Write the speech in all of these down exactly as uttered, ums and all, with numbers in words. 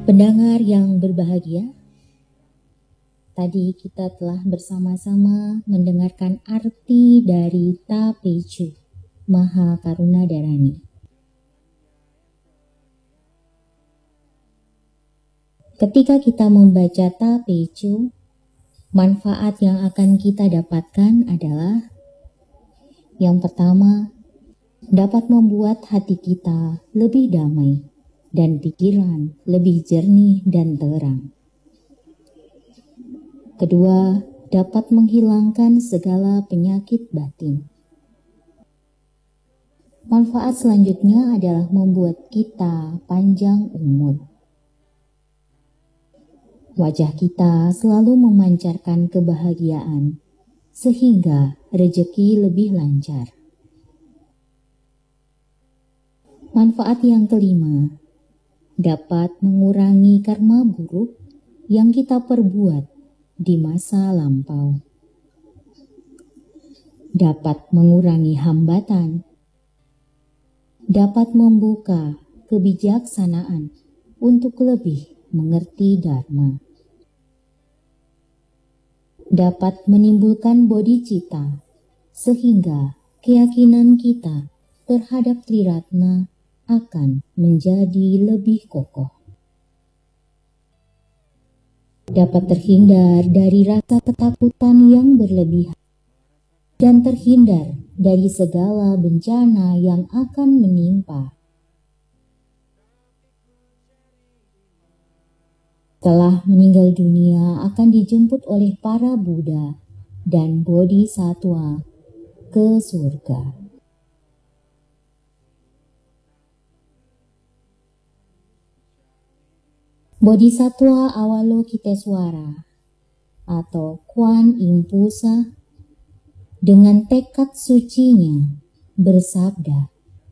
Pendengar yang berbahagia, tadi kita telah bersama-sama mendengarkan arti dari Tapecu, Maha Karuna Dharani. Ketika kita membaca Tapecu, manfaat yang akan kita dapatkan adalah yang pertama, dapat membuat hati kita lebih damai dan pikiran lebih jernih dan terang. Kedua, dapat menghilangkan segala penyakit batin. Manfaat selanjutnya adalah membuat kita panjang umur. Wajah kita selalu memancarkan kebahagiaan, sehingga rezeki lebih lancar. Manfaat yang kelima, dapat mengurangi karma buruk yang kita perbuat di masa lampau. Dapat mengurangi hambatan. Dapat membuka kebijaksanaan untuk lebih mengerti dharma. Dapat menimbulkan bodhicitta sehingga keyakinan kita terhadap Triratna akan menjadi lebih kokoh. Dapat terhindar dari rasa ketakutan yang berlebihan dan terhindar dari segala bencana yang akan menimpa. Setelah meninggal dunia akan dijemput oleh para Buddha dan Bodhisattva ke surga. Bodhisattva Avalokiteswara atau Kuan Yin Pusa dengan tekad sucinya bersabda,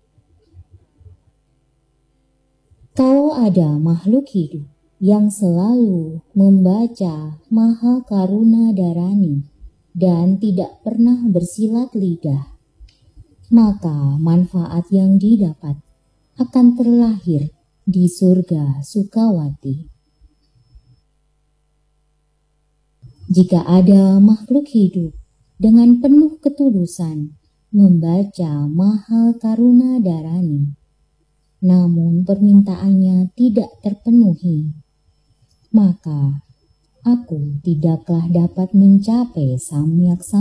"Kalau ada makhluk hidup yang selalu membaca Maha Karuna Dharani dan tidak pernah bersilat lidah, maka manfaat yang didapat akan terlahir di surga Sukawati. Jika ada makhluk hidup dengan penuh ketulusan membaca Maha Karuna Dharani, namun permintaannya tidak terpenuhi, maka aku tidaklah dapat mencapai samyak